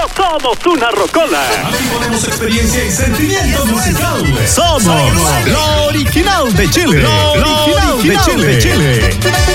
somos una rocola. Aquí ponemos experiencia y sentimiento musical. Somos lo original de Chile. Lo original de Chile.